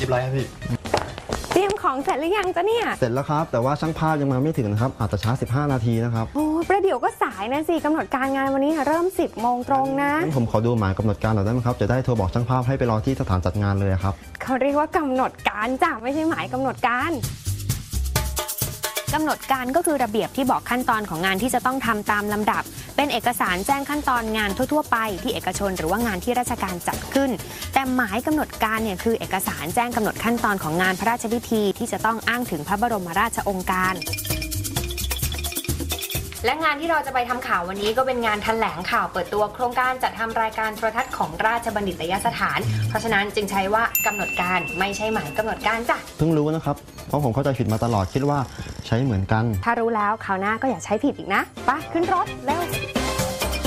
รียบร้อยครับพี่เตรียมของเสร็จหรือยังจ๊ะเนี่ยเสร็จแล้วครับแต่ว่าช่างภาพยังมาไม่ถึงนะครับอาจจะช้า15 นาทีนะครับโอ้ประเดี๋ยวก็สายนะสิกำหนดการงานวันนี้เริ่ม10 โมงตรงนะผมขอดูหมายกำหนดการหน่อยได้ไหมครับจะได้โทรบอกช่างภาพให้ไปรอที่สถานจัดงานเลยครับเขาเรียกว่ากำหนดการจ้ะไม่ใช่หมายกำหนดการกำหนดการก็คือระเบียบที่บอกขั้นตอนของงานที่จะต้องทำตามลำดับเป็นเอกสารแจ้งขั้นตอนงานทั่วๆไปที่เอกชนหรือว่างานที่ราชการจัดขึ้นแต่หมายกำหนดการเนี่ยคือเอกสารแจ้งกำหนดขั้นตอนของงานพระราชพิธีที่จะต้องอ้างถึงพระบรมราชโองการและงานที่เราจะไปทำข่าววันนี้ก็เป็นงานแถลงข่าวเปิดตัวโครงการจัดทำรายการโทรทัศน์ของราชบัณฑิตยสถานเพราะฉะนั้นจึงใช้ว่ากำหนดการไม่ใช่หมายกำหนดการจ้ะเพิ่งรู้นะครับเพราะผมเข้าใจผิดมาตลอดคิดว่าใช้เหมือนกันถ้ารู้แล้วคราวหน้าก็อย่าใช้ผิดอีกนะไปขึ้นรถเร็ว